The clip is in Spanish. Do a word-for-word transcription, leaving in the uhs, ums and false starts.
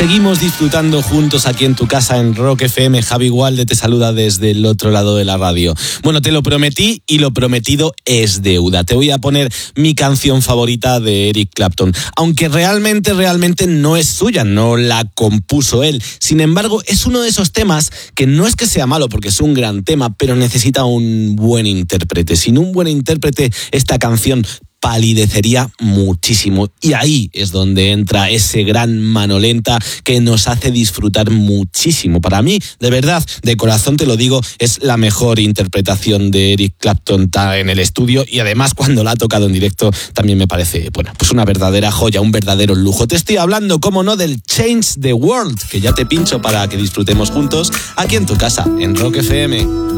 Seguimos disfrutando juntos aquí en tu casa en Rock F M. Javi Gualde te saluda desde el otro lado de la radio. Bueno, te lo prometí y lo prometido es deuda. Te voy a poner mi canción favorita de Eric Clapton, aunque realmente, realmente no es suya, no la compuso él. Sin embargo, es uno de esos temas que no es que sea malo porque es un gran tema, pero necesita un buen intérprete. Sin un buen intérprete, esta canción palidecería muchísimo, y ahí es donde entra ese gran mano lenta que nos hace disfrutar muchísimo. Para mí, de verdad, de corazón te lo digo, es la mejor interpretación de Eric Clapton en el estudio, y además cuando la ha tocado en directo también me parece, bueno, pues una verdadera joya, un verdadero lujo. Te estoy hablando, como no, del Change the World, que ya te pincho para que disfrutemos juntos aquí en tu casa, en Rock F M.